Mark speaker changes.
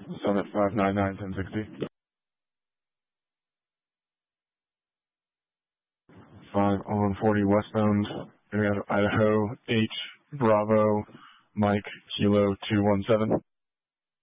Speaker 1: Summit 599, 1060. 5 on 40 westbound, area of Idaho, H, Bravo, Mike, Kilo 217.